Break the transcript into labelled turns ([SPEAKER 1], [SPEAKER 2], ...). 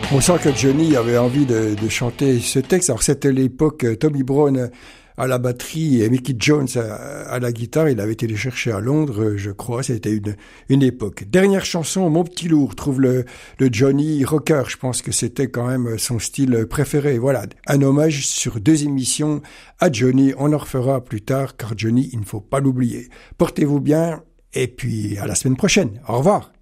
[SPEAKER 1] On sent que Johnny avait envie de chanter ce texte. Alors c'était l'époque Tommy Brown à la batterie et Mickey Jones à la guitare. Il avait été les chercher à Londres, je crois. C'était une époque. Dernière chanson, Mon Petit Lourd, trouve le Johnny rocker. Je pense que c'était quand même son style préféré. Voilà, un hommage sur 2 émissions à Johnny. On en refera plus tard, car Johnny, il ne faut pas l'oublier. Portez-vous bien et puis à la semaine prochaine. Au revoir.